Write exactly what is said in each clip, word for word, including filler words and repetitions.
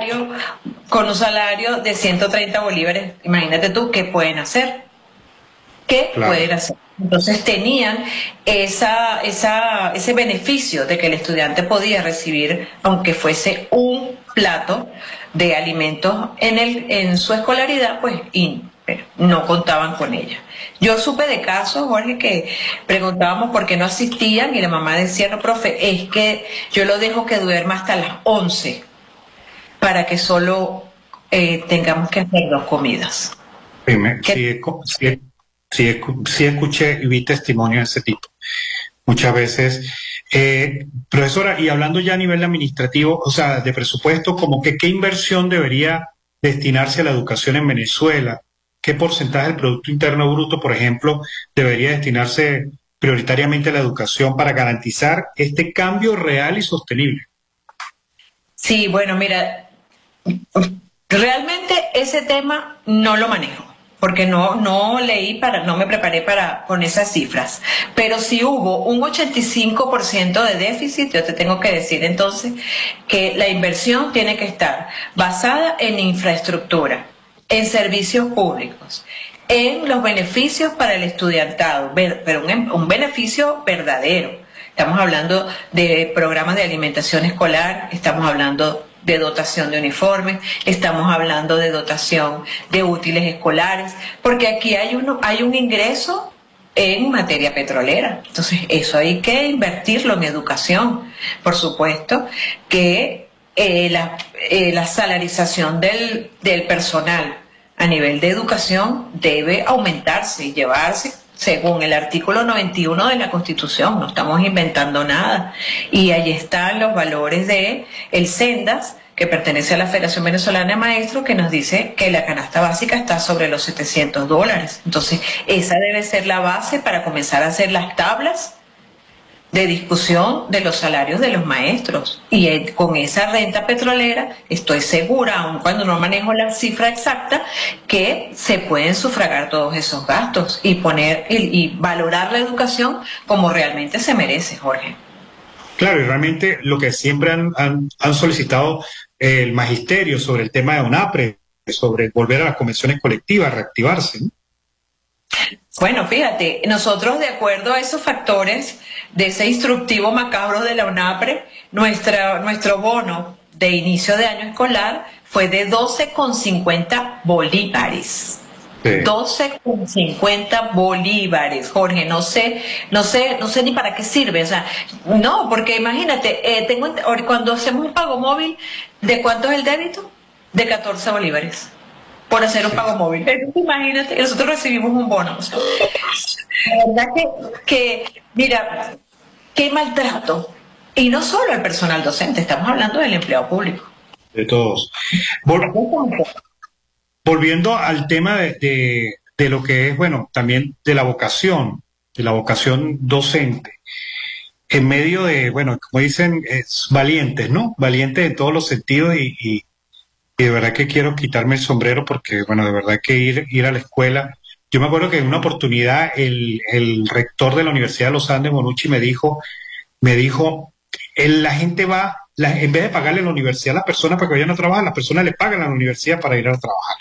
salario, con un salario de ciento treinta bolívares, imagínate tú, ¿qué pueden hacer? ¿Qué claro. pueden hacer? Entonces tenían esa, esa, ese beneficio de que el estudiante podía recibir, aunque fuese un plato de alimentos en, el, en su escolaridad, pues y no contaban con ella. Yo supe de casos, Jorge, que preguntábamos por qué no asistían y la mamá decía, no, profe, es que yo lo dejo que duerma hasta las once para que solo eh, tengamos que hacer dos comidas. Sí, me, sí, sí, sí, sí escuché y vi testimonios de ese tipo muchas veces. Eh, profesora, y hablando ya a nivel administrativo, o sea, de presupuesto, como que qué inversión debería destinarse a la educación en Venezuela, qué porcentaje del Producto Interno Bruto, por ejemplo, debería destinarse prioritariamente a la educación para garantizar este cambio real y sostenible. Sí, bueno, mira, realmente ese tema no lo manejo, porque no, no leí, para, no me preparé para con esas cifras, pero si hubo un ochenta y cinco por ciento de déficit, yo te tengo que decir entonces que la inversión tiene que estar basada en infraestructura, en servicios públicos, en los beneficios para el estudiantado, pero un, un beneficio verdadero. Estamos hablando de programas de alimentación escolar, estamos hablando de dotación de uniformes, estamos hablando de dotación de útiles escolares, porque aquí hay, uno, hay un ingreso en materia petrolera. Entonces, eso hay que invertirlo en educación. Por supuesto que eh, la, eh, la salarización del, del personal a nivel de educación debe aumentarse y llevarse según el artículo noventa y uno de la Constitución, no estamos inventando nada. Y ahí están los valores de el Sendas, que pertenece a la Federación Venezolana de Maestros, que nos dice que la canasta básica está sobre los setecientos dólares. Entonces, esa debe ser la base para comenzar a hacer las tablas de discusión de los salarios de los maestros. Y eh, con esa renta petrolera, estoy segura, aun cuando no manejo la cifra exacta, que se pueden sufragar todos esos gastos y poner y, y valorar la educación como realmente se merece, Jorge. Claro, y realmente lo que siempre han, han, han solicitado eh, el magisterio sobre el tema de UNAPRE, sobre volver a las convenciones colectivas, reactivarse, ¿no? Bueno, fíjate, nosotros de acuerdo a esos factores de ese instructivo macabro de la UNAPRE, nuestra, nuestro bono de inicio de año escolar fue de doce con cincuenta bolívares. Sí. doce con cincuenta bolívares, Jorge, no sé, no sé, no sé ni para qué sirve, o sea, no, porque imagínate, eh, tengo cuando hacemos un pago móvil, ¿de cuánto es el débito? De catorce bolívares. Por hacer un sí. pago móvil. Imagínate, nosotros recibimos un bono. O sea, la verdad que, que, mira, qué maltrato. Y no solo al personal docente, estamos hablando del empleado público. De todos. Vol Volviendo al tema de, de, de lo que es, bueno, también de la vocación, de la vocación docente. En medio de, bueno, como dicen, es valientes, ¿no? Valientes en todos los sentidos y, y Y de verdad que quiero quitarme el sombrero porque, bueno, de verdad que ir, ir a la escuela. Yo me acuerdo que en una oportunidad el, el rector de la Universidad de los Andes, Monucci, me dijo, me dijo, el, la gente va, la, en vez de pagarle a la universidad a las personas para que vayan a trabajar, las personas le pagan a la universidad para ir a trabajar.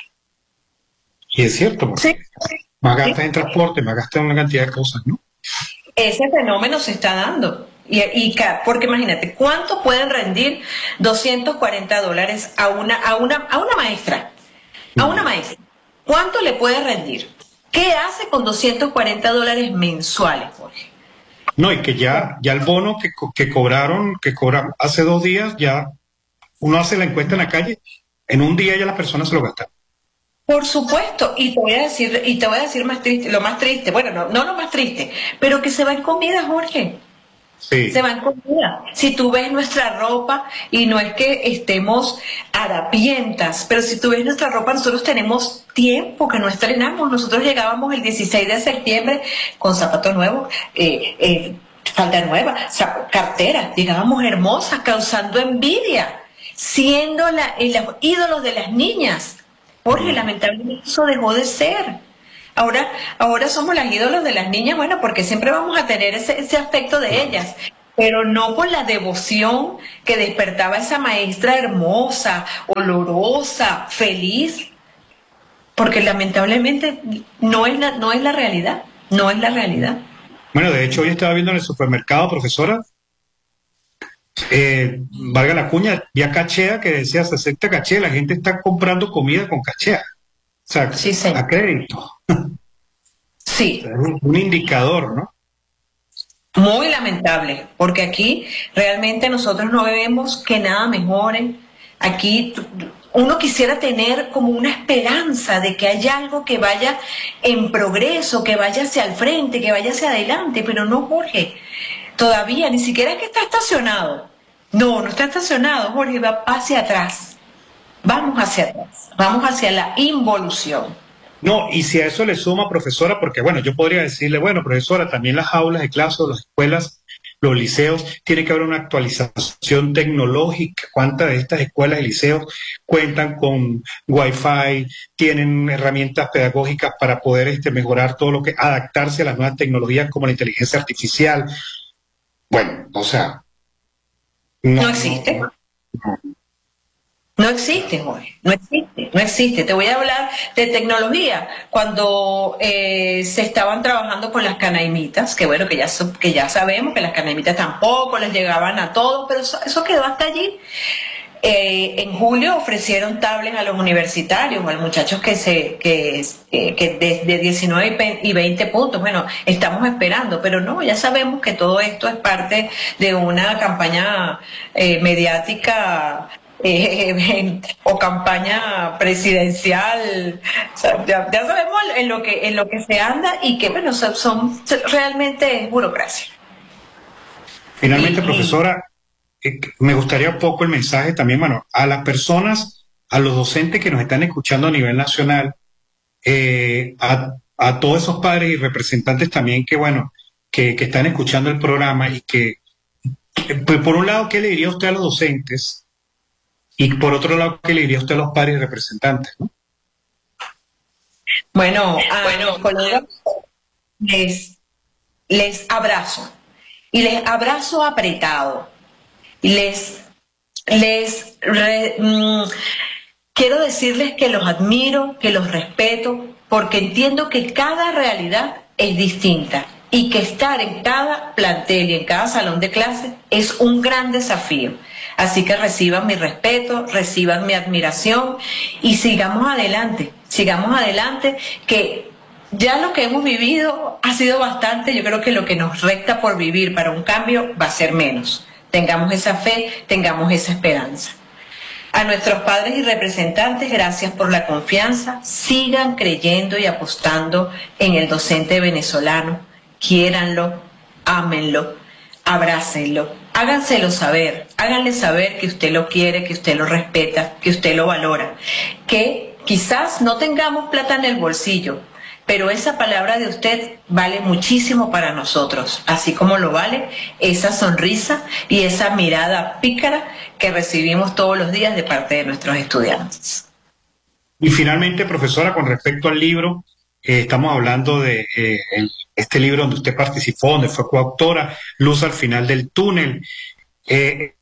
Y es cierto, porque sí. más gastas sí. en transporte, más gastas en una cantidad de cosas, ¿no? Ese fenómeno se está dando. Y, y porque imagínate, ¿cuánto pueden rendir doscientos cuarenta dólares a una, a una, a una maestra? A una maestra. ¿Cuánto le puede rendir? ¿Qué hace con doscientos cuarenta dólares mensuales, Jorge? No, y que ya, ya el bono que, que cobraron, que cobraron hace dos días, ya uno hace la encuesta en la calle, en un día ya las personas se lo gastan. Por supuesto, y te voy a decir, y te voy a decir más triste, lo más triste, bueno, no, no lo más triste, pero que se va en comida, Jorge. Sí. Se va en comida. Si tú ves nuestra ropa, y no es que estemos harapientas, pero si tú ves nuestra ropa, nosotros tenemos tiempo que no estrenamos. Nosotros llegábamos el dieciséis de septiembre con zapatos nuevos, eh, eh, falda nueva, cartera, llegábamos hermosas, causando envidia, siendo la, eh, los ídolos de las niñas. Jorge, lamentablemente eso dejó de ser. Ahora, ahora somos las ídolos de las niñas, bueno, porque siempre vamos a tener ese, ese aspecto de ellas. pero no por la devoción que despertaba esa maestra hermosa, olorosa, feliz, porque lamentablemente no es la, no es la realidad, no es la realidad. Bueno, de hecho, hoy estaba viendo en el supermercado, profesora, eh, valga la cuña, ya cachea que decía sesenta caché, la gente está comprando comida con cachea, o sea, Sí, señor. a crédito. Es Sí, un, un indicador, ¿no? muy lamentable, porque aquí realmente nosotros no vemos que nada mejore. Aquí uno quisiera tener como una esperanza de que haya algo que vaya en progreso, que vaya hacia el frente, que vaya hacia adelante, pero no, Jorge. Todavía ni siquiera es que está estacionado. No, no está estacionado, Jorge, va hacia atrás. Vamos hacia atrás, vamos hacia la involución. No, y si a eso le suma, profesora, porque bueno, yo podría decirle, bueno, profesora, también las aulas de clase o las escuelas, los liceos, tiene que haber una actualización tecnológica. ¿Cuántas de estas escuelas y liceos cuentan con Wi-Fi, tienen herramientas pedagógicas para poder este, mejorar todo lo que, adaptarse a las nuevas tecnologías como la inteligencia artificial? Bueno, o sea, No no, no, existe. no. No existe, Jorge, no existe, no existe. Te voy a hablar de tecnología. Cuando eh, se estaban trabajando con las canaimitas, que bueno, que ya, so- que ya sabemos que las canaimitas tampoco les llegaban a todos, pero eso, eso quedó hasta allí. Eh, en julio ofrecieron tablets a los universitarios, a los muchachos que se que, que, que de, de diecinueve y ve- y veinte puntos. Bueno, estamos esperando, pero no, ya sabemos que todo esto es parte de una campaña eh, mediática eh, o campaña presidencial. O sea, ya, ya sabemos en lo que en lo que se anda y que bueno, son, son realmente burocracia. Finalmente, Y, profesora, eh, me gustaría un poco el mensaje también, bueno, a las personas, a los docentes que nos están escuchando a nivel nacional, eh, a, a todos esos padres y representantes también que, bueno, que, que están escuchando el programa y que, que, pues, por un lado, ¿qué le diría usted a los docentes? Y por otro lado, ¿qué le diría usted a los padres y representantes, ¿no? bueno, a mis colegas les, les abrazo y les abrazo apretado y les, les re- mm, quiero decirles que los admiro, que los respeto, porque entiendo que cada realidad es distinta y que estar en cada plantel y en cada salón de clase es un gran desafío. Así que reciban mi respeto, reciban mi admiración y sigamos adelante, sigamos adelante, que ya lo que hemos vivido ha sido bastante. Yo creo que lo que nos resta por vivir para un cambio va a ser menos. Tengamos esa fe, tengamos esa esperanza. A nuestros padres y representantes, gracias por la confianza. Sigan creyendo y apostando en el docente venezolano. Quiéranlo, ámenlo, abrácenlo, háganselo saber, háganle saber que usted lo quiere, que usted lo respeta, que usted lo valora, que quizás no tengamos plata en el bolsillo, pero esa palabra de usted vale muchísimo para nosotros, así como lo vale esa sonrisa y esa mirada pícara que recibimos todos los días de parte de nuestros estudiantes. Y finalmente, profesora, con respecto al libro, eh, estamos hablando de eh, el- este libro donde usted participó, donde fue coautora, Luz al final del túnel. Eh,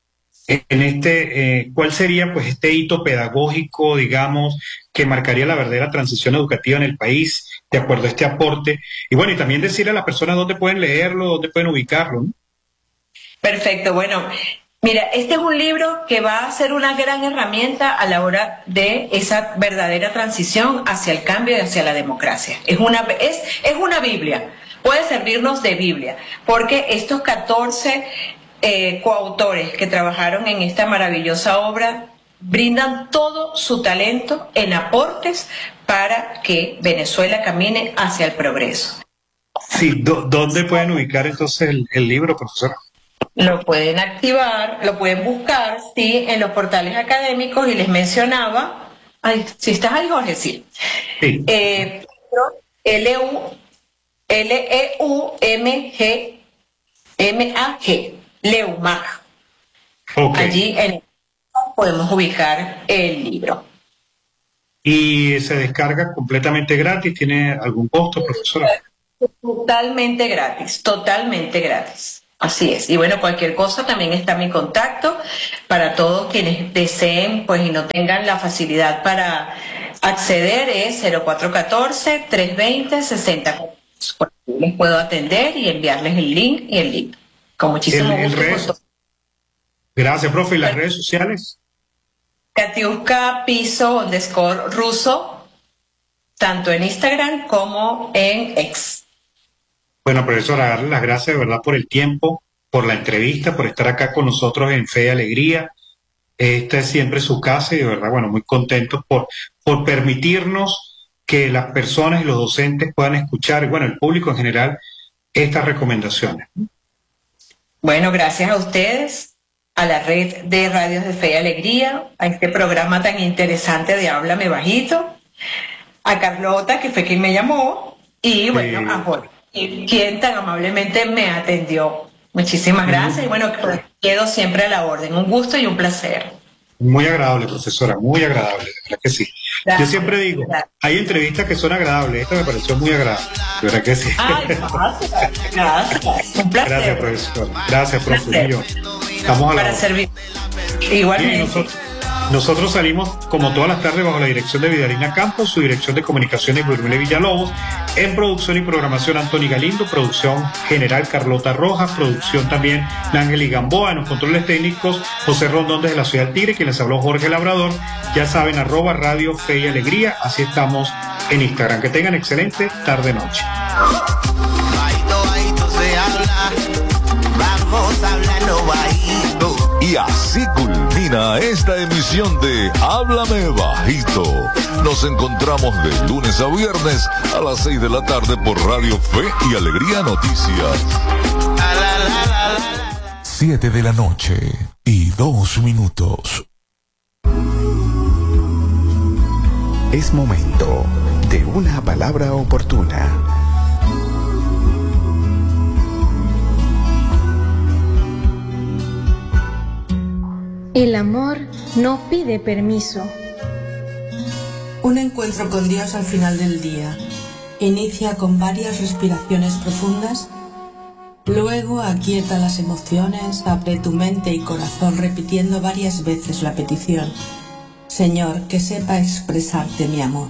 en este, eh, ¿cuál sería pues este hito pedagógico, digamos, que marcaría la verdadera transición educativa en el país, de acuerdo a este aporte? Y bueno, y también decirle a las personas dónde pueden leerlo, dónde pueden ubicarlo, ¿no? Perfecto, bueno, mira, este es un libro que va a ser una gran herramienta a la hora de esa verdadera transición hacia el cambio y hacia la democracia. Es una, es, es una Biblia, puede servirnos de Biblia, porque estos catorce eh, coautores que trabajaron en esta maravillosa obra brindan todo su talento en aportes para que Venezuela camine hacia el progreso. Sí, do- ¿dónde pueden ubicar entonces el, el libro, profesora? Lo pueden activar, lo pueden buscar, sí, en los portales académicos y les mencionaba, ay, si estás ahí, Jorge, sí. Sí, Eh, L U, L E U M G, M A G, Leumag. ok. Allí en, podemos ubicar el libro. ¿Y se descarga completamente gratis? ¿Tiene algún costo, profesora? Totalmente gratis, totalmente gratis. Así es. Y bueno, cualquier cosa también está mi contacto para todos quienes deseen, pues, y no tengan la facilidad para acceder, es cero cuatro uno cuatro, tres dos cero, seis cero. Les puedo atender y enviarles el link y el link. Con muchísimo El, el gusto. redes, gracias, profe. ¿Y las redes sociales? Katiuska Piso underscore ruso, tanto en Instagram como en X. Bueno, profesora, darle las gracias de verdad por el tiempo, por la entrevista, por estar acá con nosotros en Fe y Alegría. Esta es siempre su casa y de verdad, bueno, muy contentos por, por permitirnos que las personas y los docentes puedan escuchar, bueno, el público en general, estas recomendaciones. Bueno, gracias a ustedes, a la red de radios de Fe y Alegría, a este programa tan interesante de Háblame Bajito, a Carlota, que fue quien me llamó, y bueno, sí. a Jorge, quien tan amablemente me atendió. Muchísimas gracias sí. y bueno, quedo siempre a la orden. Un gusto y un placer. Muy agradable, profesora, muy agradable, de verdad que sí. Gracias, Yo siempre digo, gracias. hay entrevistas que son agradables, esta me pareció muy agradable, de verdad que sí. Ay, gracias, gracias, un placer. Gracias, profesora, gracias, profesor. Estamos a la Para hora. servir. Igualmente. Nosotros, nosotros salimos, como todas las tardes, bajo la dirección de Vidalina Campos, su dirección de comunicaciones, Wilmer Villalobos, en producción y programación, Antoni Galindo, producción general, Carlota Rojas, producción también, Ángel y Gamboa, en los controles técnicos, José Rondón desde la ciudad del Tigre, quien les habló Jorge Labrador, ya saben, arroba Radio Fe y Alegría, así estamos en Instagram. Que tengan excelente tarde-noche. Bajito, bajito se habla, vamos hablando bajito. Y así culmina esta emisión de Háblame Bajito. Nos encontramos de lunes a viernes a las seis de la tarde por Radio Fe y Alegría Noticias. Siete de la noche y dos minutos. Es momento de una palabra oportuna. El amor no pide permiso. Un encuentro con Dios al final del día. Inicia con varias respiraciones profundas, luego aquieta las emociones, abre tu mente y corazón repitiendo varias veces la petición: Señor, que sepa expresarte mi amor.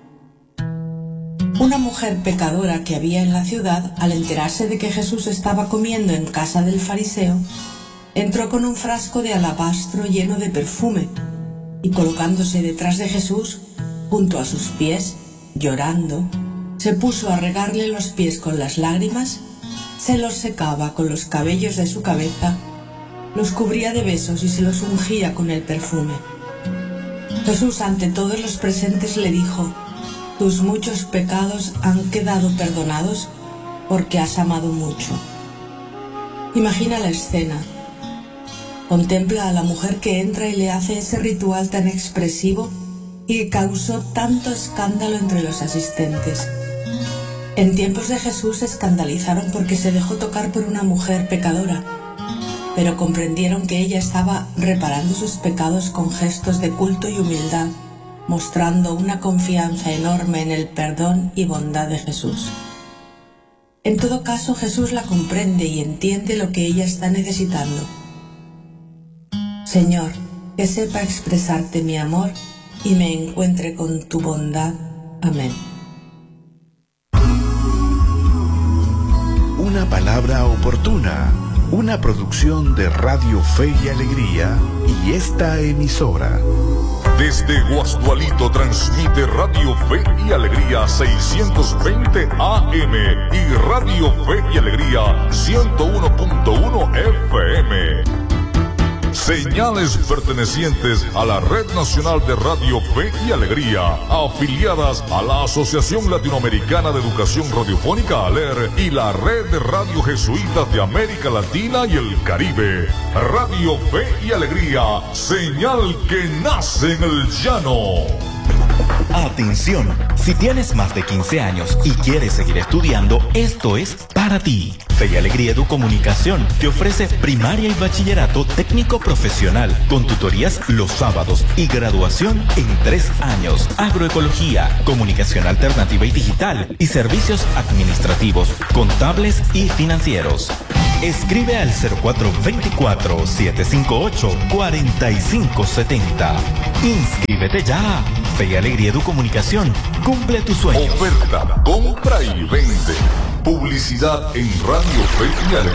Una mujer pecadora que había en la ciudad, al enterarse de que Jesús estaba comiendo en casa del fariseo, entró con un frasco de alabastro lleno de perfume y colocándose detrás de Jesús, junto a sus pies, llorando, se puso a regarle los pies con las lágrimas, se los secaba con los cabellos de su cabeza, los cubría de besos y se los ungía con el perfume. Jesús ante todos los presentes le dijo: tus muchos pecados han quedado perdonados porque has amado mucho. Imagina la escena. Contempla a la mujer que entra y le hace ese ritual tan expresivo y que causó tanto escándalo entre los asistentes. En tiempos de Jesús se escandalizaron porque se dejó tocar por una mujer pecadora, pero comprendieron que ella estaba reparando sus pecados con gestos de culto y humildad, mostrando una confianza enorme en el perdón y bondad de Jesús. En todo caso, Jesús la comprende y entiende lo que ella está necesitando. Señor, que sepa expresarte mi amor y me encuentre con tu bondad. Amén. Una palabra oportuna, una producción de Radio Fe y Alegría y esta emisora. Desde Guasdualito transmite Radio Fe y Alegría seiscientos veinte A M y Radio Fe y Alegría ciento uno punto uno F M. Señales pertenecientes a la Red Nacional de Radio Fe y Alegría, afiliadas a la Asociación Latinoamericana de Educación Radiofónica ALER y la Red de Radio Jesuitas de América Latina y el Caribe. Radio Fe y Alegría, señal que nace en el llano. Atención, si tienes más de quince años y quieres seguir estudiando, esto es para ti. Fe y Alegría Educomunicación te ofrece primaria y bachillerato técnico profesional con tutorías los sábados y graduación en tres años. Agroecología, comunicación alternativa y digital y servicios administrativos, contables y financieros. Escribe al cero cuatro dos cuatro, siete cinco ocho, cuatro cinco siete cero. Inscríbete ya. Fe y Alegría Educomunicación. Cumple tus sueños. Oferta, compra y vende. Publicidad en Radio Fe y Alegría.